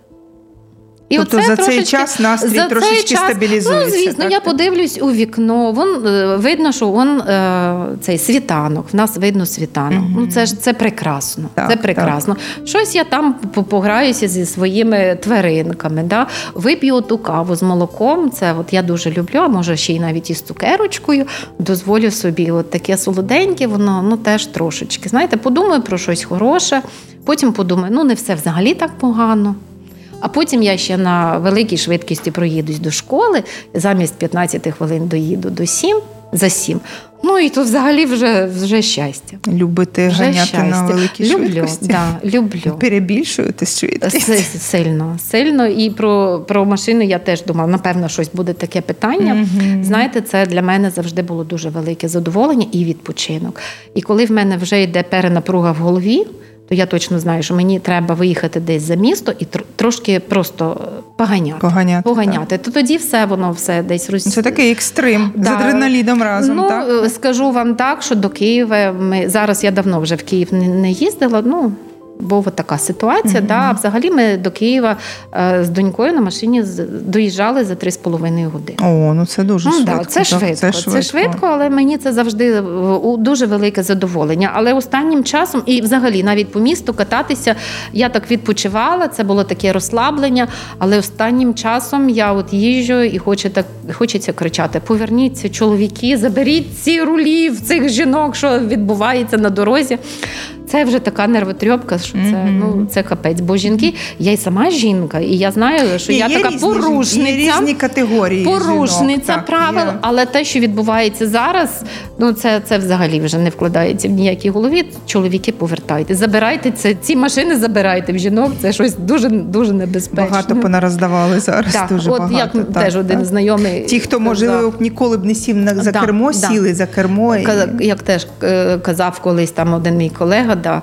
І тобто за цей час настрій трошечки час, стабілізується? Ну, звісно, так? Я подивлюсь у вікно, вон, видно, що вон, цей світанок, в нас видно світанок. Mm-hmm. Ну, це ж це прекрасно, так, це прекрасно. Так. Щось я там пограюся зі своїми тваринками, да? Вип'ю ту каву з молоком, це от я дуже люблю, а може ще й навіть із цукерочкою, дозволю собі от таке солоденьке, воно ну, теж трошечки. Знаєте, подумаю про щось хороше, потім подумаю, ну не все взагалі так погано. А потім я ще на великій швидкості проїдусь до школи, замість п'ятнадцять хвилин доїду до сім, за сім. Ну і то взагалі вже, вже щастя. Любите вже ганяти щастя. на великій люблю, швидкості? Да, люблю. Перебільшуєте швидкість? Сильно, сильно. І про, про машину я теж думала, напевно, щось буде таке питання. Mm-hmm. Знаєте, це для мене завжди було дуже велике задоволення і відпочинок. І коли в мене вже йде перенапруга в голові, то я точно знаю, що мені треба виїхати десь за місто і трошки просто поганяти. Поганяти, поганяти. То тоді все, воно все десь роз... Це такий екстрим, да. з адреналіном разом, ну, так? Ну, скажу вам так, що до Києва, ми, зараз я давно вже в Київ не, не їздила, ну, була така ситуація, mm-hmm. да, взагалі ми до Києва е, з донькою на машині доїжджали за три з половиною години. О, ну це дуже ну, швидко. Да, це, швидко. це швидко. Це швидко, але мені це завжди дуже велике задоволення. Але останнім часом, і взагалі навіть по місту кататися, я так відпочивала, це було таке розслаблення, але останнім часом я от їжджу і хочу так, хочеться кричати: поверніться, чоловіки, заберіть ці рулі в цих жінок, що відбувається на дорозі. Це вже така нервотрьопка, що це, mm-hmm. ну, це капець. Бо жінки, я й сама жінка, і я знаю, що є, я є така різні, порушниця. Є різні категорії Порушниця жінок, правил, так, але те, що відбувається зараз, ну це, це взагалі вже не вкладається в ніякій голові. Чоловіки, повертайте, забирайте це, ці машини забирайте в жінок, це щось дуже, дуже небезпечно. Багато понароздавали зараз, так, дуже от багато. Як так, теж так, один так. знайомий. Ті, хто, можливо, ніколи б не сів на, за да, кермо, да. сіли за кермо. І... Як теж казав колись там один мій колега, да,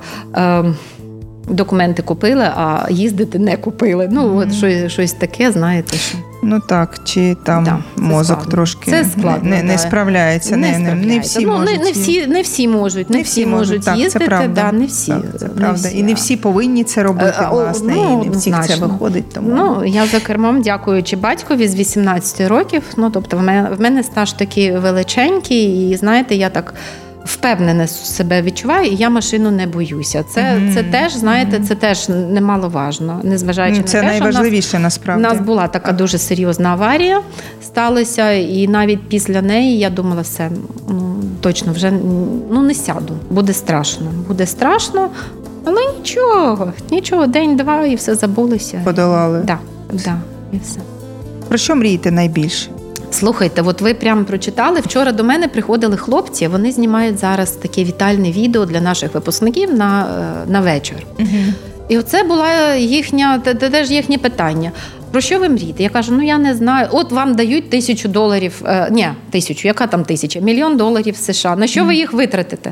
документи купили, а їздити не купили. Ну, mm-hmm. от щось, щось таке, знаєте. Що... Ну так, чи там да, мозок складно. трошки це складно, не, не, да. не справляється. Не, не, справляється. не всі ну, можуть. Не, не, всі, не всі можуть, не, не всі можуть так, їздити. Це правда. Да, не всі. Так, це правда. Не всі. І не всі повинні це робити, а, власне, ну, і не всіх значно. це виходить. Тому... Ну, я за кермом, дякуючи батькові з вісімнадцяти років. Ну, тобто в мене, в мене стаж такий величенький, і, знаєте, я так впевнено себе відчуваю, і я машину не боюся. Це, mm-hmm. це теж, знаєте, це теж немаловажно, незважаючи це на те, найважливіше, що в нас, насправді. У нас була така дуже серйозна аварія, сталася, і навіть після неї я думала, все, ну, точно вже ну, не сяду, буде страшно, буде страшно, але нічого, нічого, день-два і все забулося. Подолали. Так, да, да, і все. Про що мрієте найбільше? Слухайте, от ви прямо прочитали, вчора до мене приходили хлопці, вони знімають зараз таке вітальне відео для наших випускників на, на вечір. Угу. І оце була їхня, теж їхнє питання. про що ви мрієте? Я кажу, ну я не знаю. От вам дають тисячу доларів, е, ні, тисячу, яка там тисяча? Мільйон доларів США. На що ви їх витратите?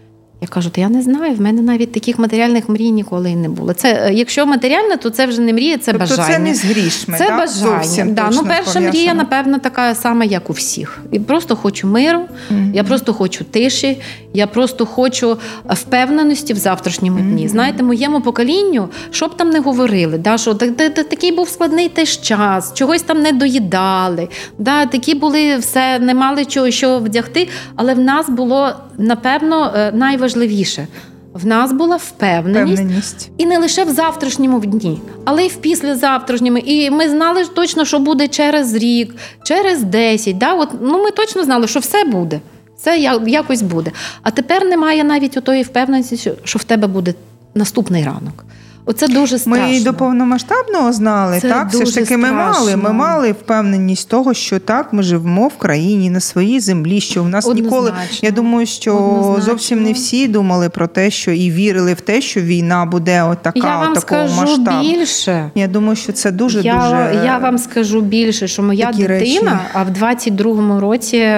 Я кажу, то я не знаю, в мене навіть таких матеріальних мрій ніколи і не було. Це, якщо матеріально, то це вже не мрія, це тобто бажання. Це не з грішми, це так? бажання. Да. Ну, перша мрія, напевно, така сама, як у всіх. Я просто хочу миру, mm-hmm. я просто хочу тиші, я просто хочу впевненості в завтрашньому mm-hmm. дні. Знаєте, моєму поколінню, що б там не говорили, да, що такий був складний теж час, чогось там не доїдали, да, такі були, все, не мали чого, що вдягти, але в нас було, напевно, найважливіше. Важливіше. В нас була впевненість, впевненість. І не лише в завтрашньому дні, але й в післязавтрашньому. І ми знали точно, що буде через рік, через десять. Да? От, ну, ми точно знали, що все буде, все якось буде. А тепер немає навіть отої впевненості, що в тебе буде наступний ранок. Оце дуже страшно. Ми і до повномасштабного знали, це так? Все ж таки ми мали, ми мали впевненість того, що так, ми живемо в країні, на своїй землі, що в нас Однозначно. ніколи... Я думаю, що Однозначно. Зовсім не всі думали про те, що і вірили в те, що війна буде отака, я вам такого скажу масштабу. Більше. Я думаю, що це дуже-дуже... Я, я вам скажу більше, що моя дитина, речі. А в двадцять другому році,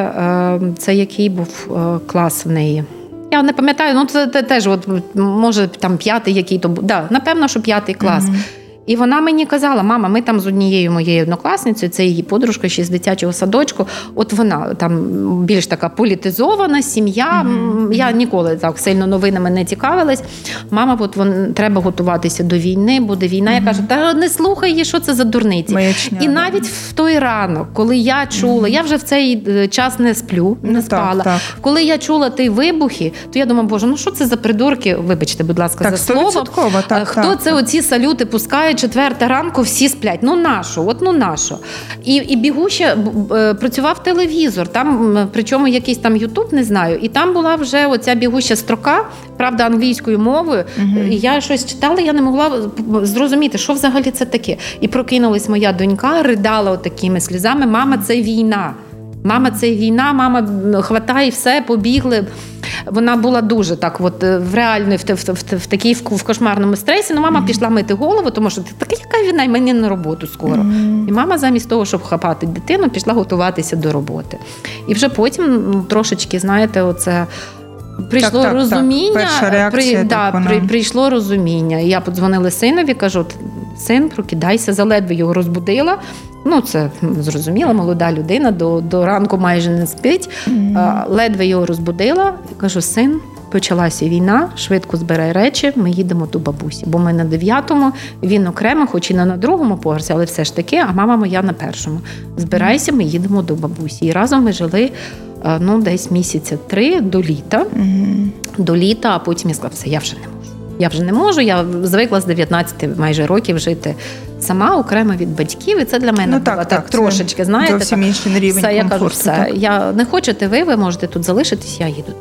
це який був клас в неї? Я не пам'ятаю, ну це теж, от, може, там п'ятий який то був. Да, напевно, що п'ятий клас. Mm-hmm. І вона мені казала, мама, ми там з однією моєю однокласницею, це її подружка ще з дитячого садочку, от вона там більш така політизована сім'я, mm-hmm. я ніколи так сильно новинами не цікавилась. Мама, от вон, треба готуватися до війни, буде війна. Mm-hmm. Я кажу, та не слухай її, що це за дурниці. Маячня, і навіть в той ранок, коли я чула, mm-hmm. я вже в цей час не сплю, не ну, спала. Так, так. Коли я чула ті вибухи, то я думаю, боже, ну що це за придурки, вибачте, будь ласка, так, за слово. Так, Хто так, це так. оці салюти пускає? Четверта ранку, всі сплять. Ну, нащо? От, ну, нащо? І, і бігуще працював телевізор, там, причому якийсь там Ютуб, не знаю, і там була вже оця бігуща строка, правда, англійською мовою, угу. і я щось читала, я не могла зрозуміти, що взагалі це таке. І прокинулась моя донька, ридала отакими сльозами, мама, це війна. Мама, це війна, мама, хватай, все, побігли. Вона була дуже так, от, в реальній, в, в, в, в такій в кошмарному стресі. Ну, мама mm-hmm. пішла мити голову, тому що так, яка війна, мені на роботу скоро. Mm-hmm. І мама замість того, щоб хапати дитину, пішла готуватися до роботи. І вже потім трошечки, знаєте, оце... Прийшло так, так, розуміння, так. Перша реакція, при, так, да, при, прийшло розуміння. Я подзвонила синові, кажу, син, прокидайся, заледве його розбудила. Ну, це зрозуміла, молода людина, до, до ранку майже не спить. Mm-hmm. Ледве його розбудила. Кажу, син, почалася війна, швидко збирай речі, ми їдемо до бабусі. Бо ми на дев'ятому, він окремо, хоч і не на другому поверсі, але все ж таки, а мама моя на першому. Збирайся, ми їдемо до бабусі. І разом ми жили, ну, десь місяця три до літа. Mm-hmm. До літа, а потім я сказала, все, я вже не можу. Я вже не можу, я звикла з дев'ятнадцяти майже років жити сама, окремо від батьків, і це для мене ну, було так, так, так трошечки, знаєте. Зовсім інший рівень все, я кажу, все, так. я, не хочете ви, ви можете тут залишитись, я їду.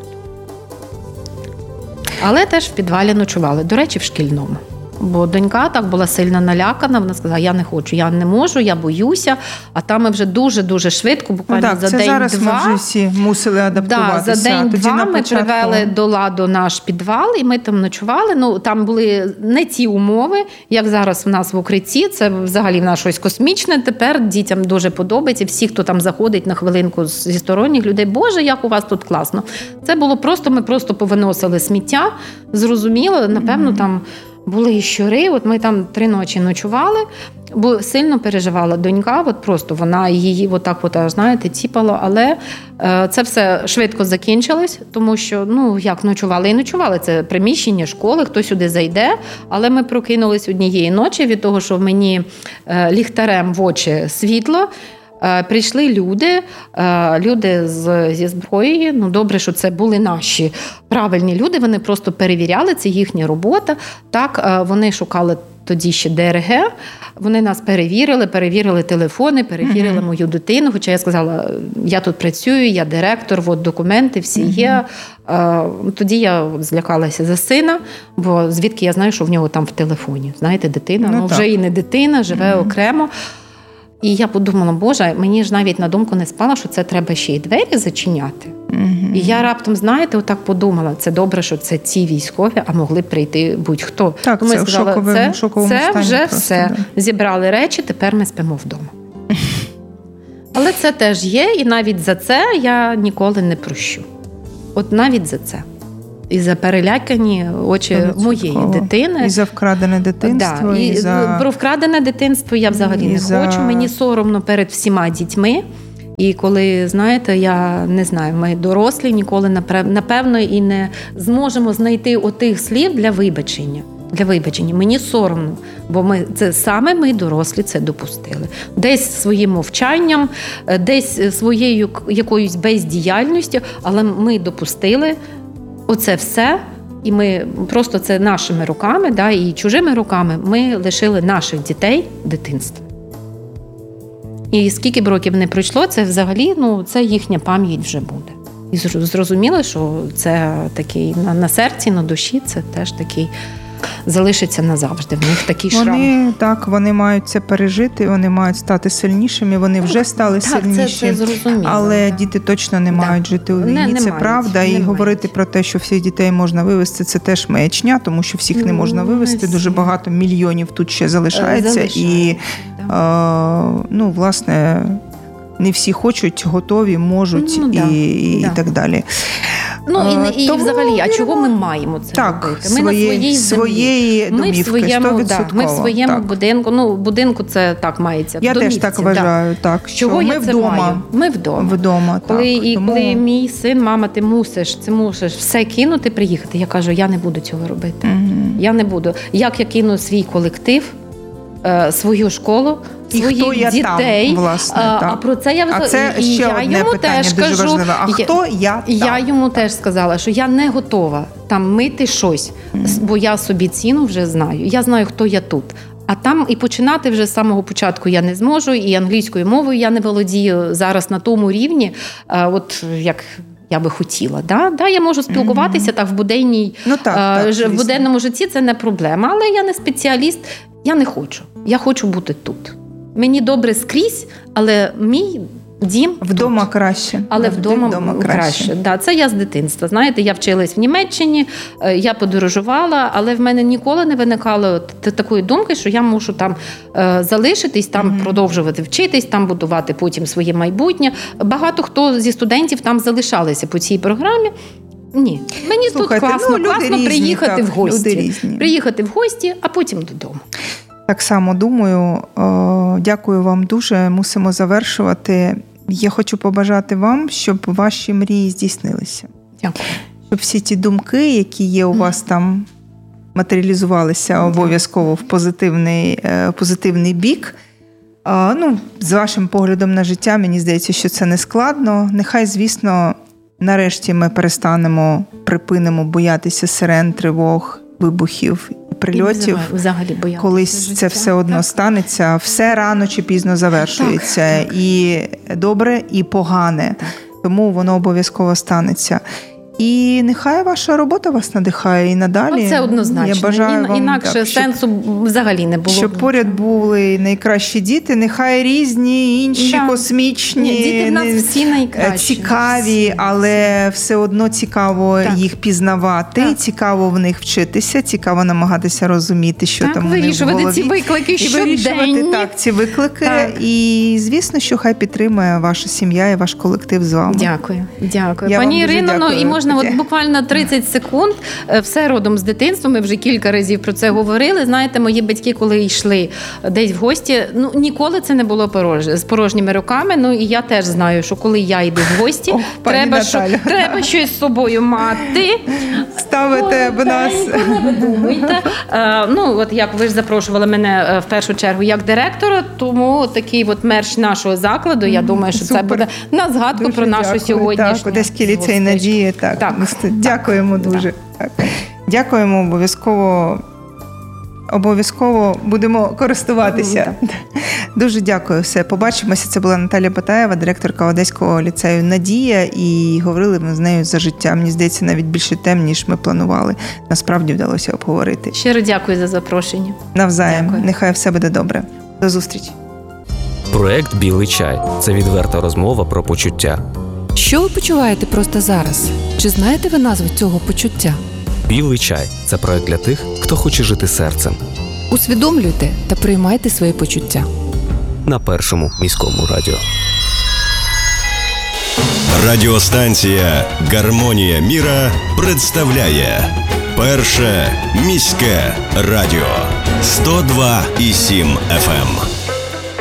Але теж в підвалі ночували, до речі, в шкільному. Бо донька так була сильно налякана, вона сказала, я не хочу, я не можу, я боюся. А там ми вже дуже-дуже швидко, буквально ну, так, за день-два. Зараз ми вже всі мусили адаптуватися. Да, за день-два ми початку... привели до ладу наш підвал, і ми там ночували. Ну, там були не ті умови, як зараз в нас в укритті. Це взагалі в нас щось космічне тепер. Дітям дуже подобається. Всі, хто там заходить на хвилинку зі сторонніх людей, Боже, як у вас тут класно. Це було просто, ми просто повиносили сміття. Зрозуміло, напевно, mm-hmm. там... Були і щури, от ми там три ночі ночували, бо сильно переживала донька, от просто вона її отак, от, знаєте, ціпало, але е, це все швидко закінчилось, тому що, ну, як ночували і ночували, це приміщення школи, хто сюди зайде, але ми прокинулись однієї ночі від того, що в мені е, ліхтарем в очі світло. Прийшли люди, люди з, зі зброєю, ну добре, що це були наші правильні люди, вони просто перевіряли, це їхня робота. Так, вони шукали тоді ще Де Ер Ге, вони нас перевірили, перевірили телефони, перевірили mm-hmm. мою дитину, хоча я сказала, я тут працюю, я директор, от документи всі mm-hmm. є. Тоді я злякалася за сина, бо звідки я знаю, що в нього там в телефоні, знаєте, дитина, ну, ну вже і не дитина, живе mm-hmm. окремо. І я подумала, Боже, мені ж навіть на думку не спало, що це треба ще й двері зачиняти. І я раптом, знаєте, отак подумала, це добре, що це ці військові, а могли б прийти будь-хто. Так, Тому це я в сказала, шоковому- це, шоковому це стані вже просто, все. да. Зібрали речі, тепер ми спимо вдома. Але це теж є, і навіть за це я ніколи не прощу. От навіть за це. І за перелякані очі моєї дитини. І за вкрадене дитинство. Да, і, і за... Про вкрадене дитинство я взагалі І не за... хочу. Мені соромно перед всіма дітьми. І коли, знаєте, я не знаю, ми дорослі ніколи, напевно, і не зможемо знайти отих слів для вибачення. Для вибачення. Мені соромно, бо ми це саме ми, дорослі, це допустили. Десь своїм мовчанням, десь своєю якоюсь бездіяльністю, але ми допустили оце все, і ми просто це нашими руками, да, і чужими руками ми лишили наших дітей дитинства. І скільки б років не пройшло, це взагалі, ну, це їхня пам'ять вже буде. І зрозуміло, що це такий на, на серці, на душі, це теж такий залишиться назавжди. В них такий шрам. Вони, так, вони мають це пережити, вони мають стати сильнішими, вони вже стали так, сильніші. Це, це зрозуміло. Але діти точно не мають жити у війні, не, не це мають, правда. не І мають. говорити про те, що всіх дітей можна вивезти, це теж маячня, тому що всіх не можна вивезти. Дуже багато мільйонів тут ще залишається. Залишається, і, е, ну, власне, не всі хочуть, готові, можуть ну, і, да, і, да. і так далі. Ну, і, і Тому, взагалі, а чого ми маємо це так, робити? Ми своє, на своїй своєї землі. Ми домівки, в своєму, да, ми в своєму так. будинку. Ну, будинку це так мається. Я домівці, теж так вважаю, да. так, що чого ми я це вдома. маю? Ми вдома. Вдома, коли, так. І Тому... коли мій син, мама, ти мусиш, ти мусиш все кинути, приїхати. Я кажу, я не буду цього робити. Угу. Я не буду. Як я кину свій колектив, свою школу, і своїх хто я дітей, там, власне, а, так. а про це я а це і ще я одне йому питання теж дуже кажу, важливе. А я, хто я там? Я йому теж сказала, що я не готова там мити щось, mm. бо я собі ціну вже знаю. Я знаю, хто я тут. А там і починати вже з самого початку я не зможу, і англійською мовою я не володію зараз на тому рівні, от як я би хотіла. Да? Да, я можу спілкуватися mm-hmm. так в буденній, ну, так, так, в буденному житті, це не проблема, але я не спеціаліст, я не хочу. Я хочу бути тут. Мені добре скрізь, але мій дім вдома тут. краще. Але вдома, вдома краще. краще. Да, це я з дитинства. Знаєте, я вчилась в Німеччині, я подорожувала, але в мене ніколи не виникало такої думки, що я мушу там е, залишитись, там mm-hmm. продовжувати вчитись, там будувати потім своє майбутнє. Багато хто зі студентів там залишалися по цій програмі. Ні, мені Слухайте, тут класно, ну, класно різні, приїхати так, в гості. Приїхати в гості, а потім додому. Так само думаю. Дякую вам дуже. Мусимо завершувати. Я хочу побажати вам, щоб ваші мрії здійснилися. Дякую. Щоб всі ті думки, які є у вас там, матеріалізувалися обов'язково в позитивний, позитивний бік. Ну, з вашим поглядом на життя, мені здається, що це не складно. Нехай, звісно, нарешті ми перестанемо, припинимо боятися сирен, тривог, вибухів і прильотів. І взагалі боятися колись життя. Це все одно так. станеться. Все рано чи пізно завершується. Так, так. І добре, і погане. Так. Тому воно обов'язково станеться. І нехай ваша робота вас надихає і надалі. Це однозначно. Я бажаю вам, інакше так, щоб, сенсу взагалі не було. Щоб поряд були найкращі діти, нехай різні, інші, да. космічні, Ні, діти в нас всі найкращі. Цікаві, але все одно цікаво так. їх пізнавати, так. цікаво в них вчитися, цікаво намагатися розуміти, що так, там у них в голові. Вирішувати ці виклики щоденні. І вирішувати так, ці виклики. Так. І, звісно, що хай підтримує ваша сім'я і ваш колектив з вами. Дякую. Дякую. Я Пані Ірино, ну і можна От буквально тридцять секунд, все родом з дитинства, ми вже кілька разів про це говорили. Знаєте, мої батьки, коли йшли десь в гості, ну ніколи це не було порож... з порожніми руками, ну і я теж знаю, що коли я йду в гості, О, треба, що... треба щось з собою мати. Ставите в нас. Думайте. Ну, от як ви ж запрошували мене в першу чергу як директора, тому такий от мерч нашого закладу, я думаю, що Супер. Це буде на згадку дуже про нашу дякую. сьогоднішню. Так, Одеський ліцей Надії. Так, так. Дякуємо так. дуже. Так. Дякуємо, обов'язково. Обов'язково будемо користуватися. Mm, Дуже дякую. Все, побачимося. Це була Наталія Батаєва, директорка Одеського ліцею «Надія». І говорили ми з нею за життя. Мені здається, навіть більше тем, ніж ми планували. Насправді вдалося обговорити. Щиро дякую за запрошення. Навзаєм. Дякую. Нехай все буде добре. До зустрічі. Проект «Білий чай» – це відверта розмова про почуття. Що ви почуваєте просто зараз? Чи знаєте ви назву цього почуття? Білий чай – це проект для тих, хто хоче жити серцем. Усвідомлюйте та приймайте свої почуття. На першому міському радіо. Радіостанція «Гармонія міра» представляє Перше міське радіо сто два і сім еф ем.